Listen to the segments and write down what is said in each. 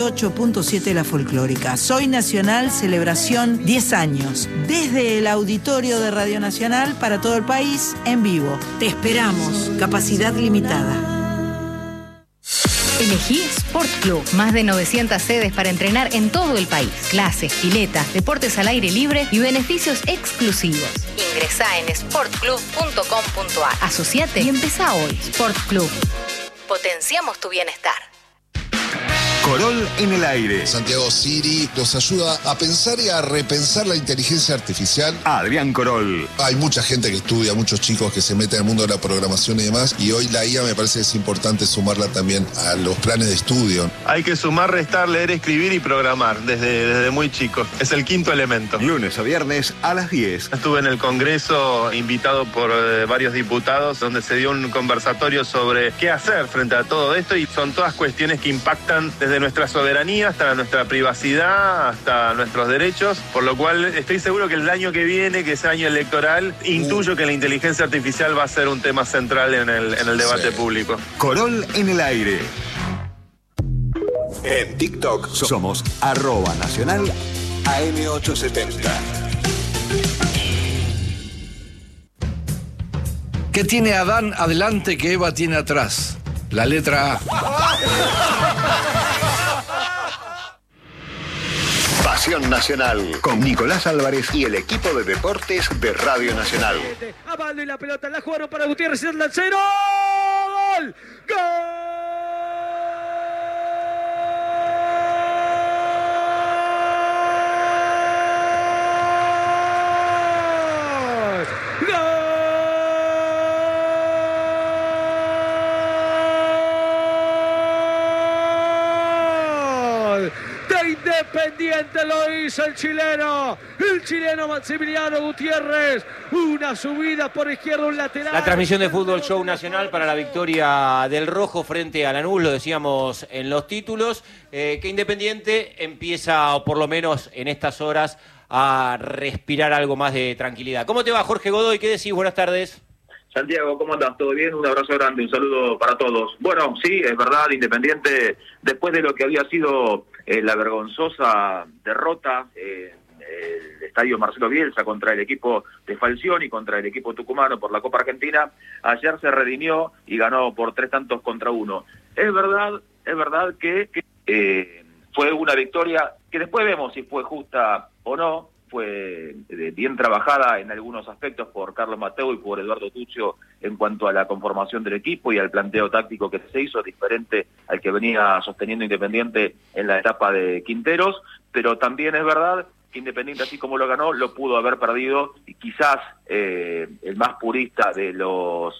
8.7 La Folclórica. Soy Nacional, celebración 10 años. Desde el auditorio de Radio Nacional para todo el país, en vivo. Te esperamos. Capacidad limitada. Elegí Sport Club. Más de 900 sedes para entrenar en todo el país. Clases, piletas, deportes al aire libre y beneficios exclusivos. Ingresá en sportclub.com.ar. Asociate y empezá hoy. Sport Club. Potenciamos tu bienestar. Corol en el aire. Santiago Siri nos ayuda a pensar y a repensar la inteligencia artificial. Adrián Corol. Hay mucha gente que estudia, muchos chicos que se meten al mundo de la programación y demás, y hoy la IA me parece que es importante sumarla también a los planes de estudio. Hay que sumar, restar, leer, escribir y programar desde muy chicos. Es el quinto elemento. Lunes a viernes a las 10. Estuve en el Congreso invitado por varios diputados donde se dio un conversatorio sobre qué hacer frente a todo esto, y son todas cuestiones que impactan desde nuestra soberanía hasta nuestra privacidad, hasta nuestros derechos, por lo cual estoy seguro que el año que viene, que es año electoral, intuyo que la inteligencia artificial va a ser un tema central en el debate público. Corol en el aire. En TikTok somos @nacional AM870. ¿Qué tiene Adán adelante que Eva tiene atrás? La letra A. Pasión Nacional con Nicolás Álvarez y el equipo de deportes de Radio Nacional. Avaldo y la pelota la jugaron para Gutiérrez y el lancero. ¡Gol! ¡Gol! Independiente lo hizo el chileno Maximiliano Gutiérrez, una subida por izquierda, un lateral. La transmisión de Fútbol Show Nacional para la victoria del Rojo frente a Lanús, lo decíamos en los títulos, que Independiente empieza, o por lo menos en estas horas, a respirar algo más de tranquilidad. ¿Cómo te va, Jorge Godoy? ¿Qué decís? Buenas tardes. Santiago, ¿cómo andás? ¿Todo bien? Un abrazo grande, un saludo para todos. Bueno, sí, es verdad, Independiente, después de lo que había sido la vergonzosa derrota en el estadio Marcelo Bielsa contra el equipo de Falcioni, contra el equipo tucumano por la Copa Argentina, ayer se redimió y ganó por 3-1. Es verdad que fue una victoria que después vemos si fue justa o no. Fue bien trabajada en algunos aspectos por Carlos Mateu y por Eduardo Tuccio en cuanto a la conformación del equipo y al planteo táctico que se hizo, diferente al que venía sosteniendo Independiente en la etapa de Quinteros, pero también es verdad que Independiente, así como lo ganó, lo pudo haber perdido, y quizás el más purista de los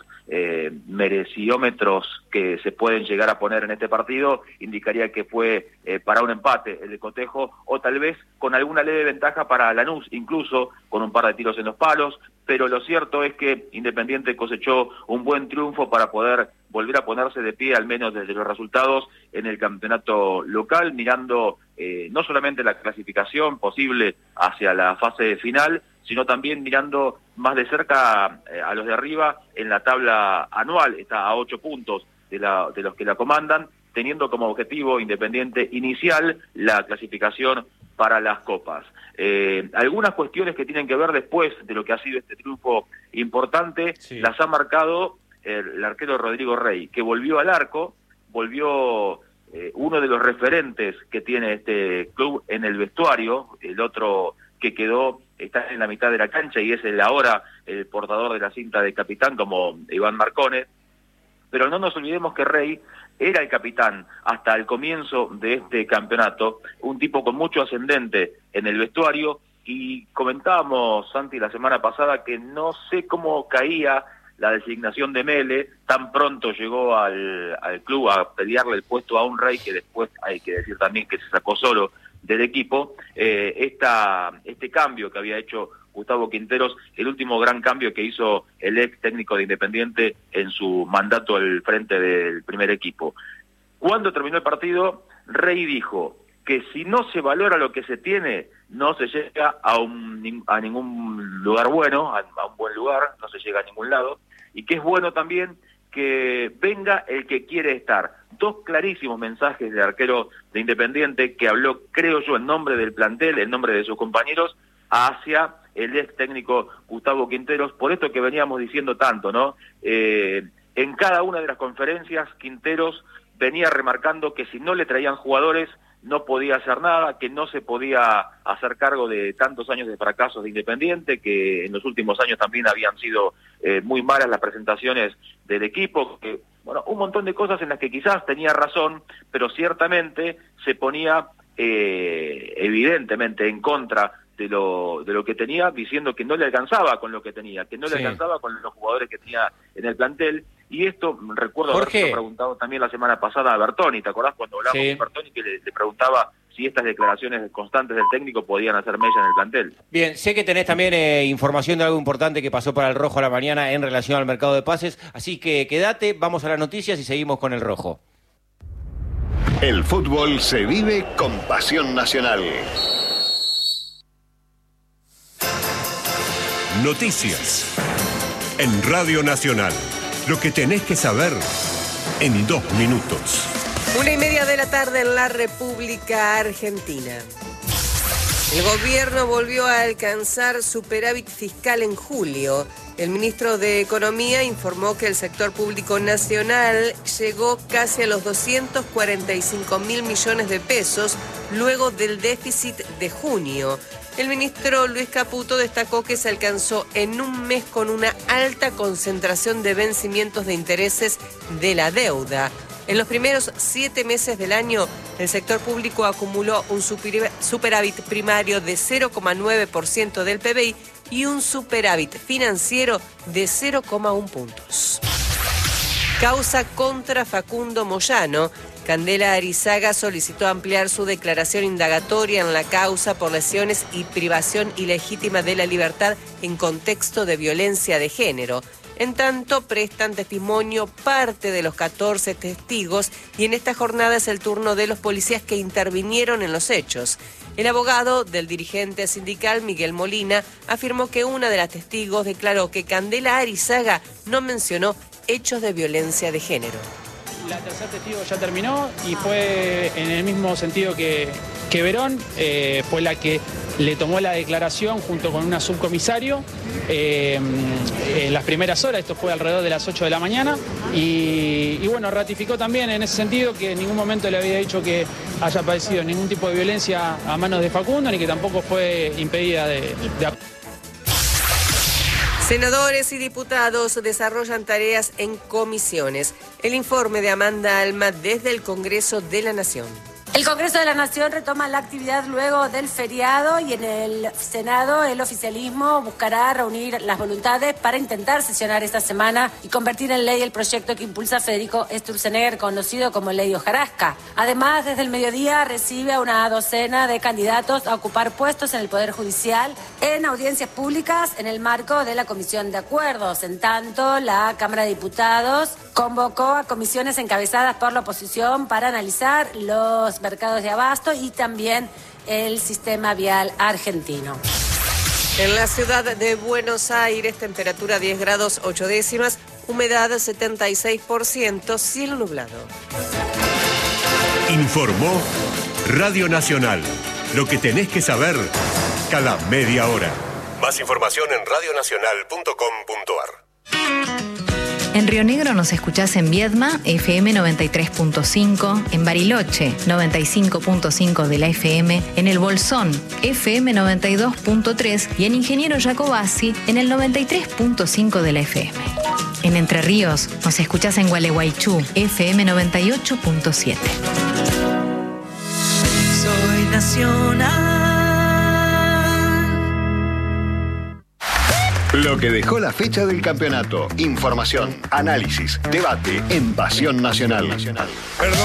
mereciómetros que se pueden llegar a poner en este partido indicaría que fue para un empate el de cotejo, o tal vez con alguna leve ventaja para Lanús, incluso con un par de tiros en los palos, pero lo cierto es que Independiente cosechó un buen triunfo para poder volver a ponerse de pie, al menos desde los resultados, en el campeonato local, mirando no solamente la clasificación posible hacia la fase final, sino también mirando más de cerca a los de arriba en la tabla anual. Está a 8 puntos de los que la comandan, teniendo como objetivo Independiente inicial la clasificación para las copas. Algunas cuestiones que tienen que ver después de lo que ha sido este triunfo importante, sí, las ha marcado el arquero Rodrigo Rey, que volvió al arco, volvió uno de los referentes que tiene este club en el vestuario, el otro que quedó está en la mitad de la cancha y es ahora el portador de la cinta de capitán, como Iván Marcone, pero no nos olvidemos que Rey era el capitán hasta el comienzo de este campeonato, un tipo con mucho ascendente en el vestuario, y comentábamos, Santi, la semana pasada que no sé cómo caía la designación de Mele, tan pronto llegó al club a pelearle el puesto a un Rey que después hay que decir también que se sacó solo del equipo. Este cambio que había hecho Gustavo Quinteros, el último gran cambio que hizo el ex técnico de Independiente en su mandato al frente del primer equipo. Cuando terminó el partido, Rey dijo que si no se valora lo que se tiene, no se llega a ningún lugar bueno, a un buen lugar, no se llega a ningún lado, y que es bueno también que venga el que quiere estar. Dos clarísimos mensajes del arquero de Independiente que habló, creo yo, en nombre del plantel, en nombre de sus compañeros, hacia el ex técnico Gustavo Quinteros, por esto que veníamos diciendo tanto, ¿no? En cada una de las conferencias, Quinteros venía remarcando que si no le traían jugadores, no podía hacer nada, que no se podía hacer cargo de tantos años de fracasos de Independiente, que en los últimos años también habían sido muy malas las presentaciones del equipo, que, bueno, un montón de cosas en las que quizás tenía razón, pero ciertamente se ponía evidentemente en contra de lo que tenía, diciendo que no le alcanzaba con lo que tenía, que no le alcanzaba con los jugadores que tenía en el plantel. Y esto, recuerdo haber preguntado también la semana pasada a Bertoni, ¿te acordás cuando hablamos con Bertoni que le preguntaba si estas declaraciones constantes del técnico podían hacer mella en el plantel? Bien, sé que tenés también información de algo importante que pasó para el Rojo a la mañana en relación al mercado de pases, así que quédate, vamos a las noticias y seguimos con el Rojo. El fútbol se vive con pasión nacional. Noticias en Radio Nacional. Lo que tenés que saber en 2 minutos. 1:30 de la tarde en la República Argentina. El gobierno volvió a alcanzar superávit fiscal en julio. El ministro de Economía informó que el sector público nacional llegó casi a los 245.000 millones de pesos luego del déficit de junio. El ministro Luis Caputo destacó que se alcanzó en un mes con una alta concentración de vencimientos de intereses de la deuda. En los primeros 7 meses del año, el sector público acumuló un superávit primario de 0,9% del PBI y un superávit financiero de 0,1 puntos. Causa contra Facundo Moyano. Candela Arizaga solicitó ampliar su declaración indagatoria en la causa por lesiones y privación ilegítima de la libertad en contexto de violencia de género. En tanto, prestan testimonio parte de los 14 testigos y en esta jornada es el turno de los policías que intervinieron en los hechos. El abogado del dirigente sindical, Miguel Molina, afirmó que una de las testigos declaró que Candela Arizaga no mencionó hechos de violencia de género. La tercer testigo ya terminó y fue en el mismo sentido que Verón, fue la que le tomó la declaración junto con una subcomisario en las primeras horas, esto fue alrededor de las 8 de la mañana, y bueno, ratificó también en ese sentido que en ningún momento le había dicho que haya padecido ningún tipo de violencia a manos de Facundo, ni que tampoco fue impedida de... Senadores y diputados desarrollan tareas en comisiones. El informe de Amanda Alma desde el Congreso de la Nación. El Congreso de la Nación retoma la actividad luego del feriado y en el Senado el oficialismo buscará reunir las voluntades para intentar sesionar esta semana y convertir en ley el proyecto que impulsa Federico Sturzenegger, conocido como Ley Hojarasca. Además, desde el mediodía recibe a una docena de candidatos a ocupar puestos en el Poder Judicial en audiencias públicas en el marco de la Comisión de Acuerdos. En tanto, la Cámara de Diputados convocó a comisiones encabezadas por la oposición para analizar los mercados de abasto y también el sistema vial argentino. En la ciudad de Buenos Aires, temperatura 10 grados 8 décimas, humedad 76%, cielo nublado. Informó Radio Nacional. Lo que tenés que saber cada media hora. Más información en radionacional.com.ar. En Río Negro nos escuchás en Viedma, FM 93.5, en Bariloche, 95.5 de la FM, en El Bolsón, FM 92.3 y en Ingeniero Jacobasi, en el 93.5 de la FM. En Entre Ríos nos escuchás en Gualeguaychú, FM 98.7. Soy nacional. Lo que dejó la fecha del campeonato. Información, análisis, debate en Pasión Nacional.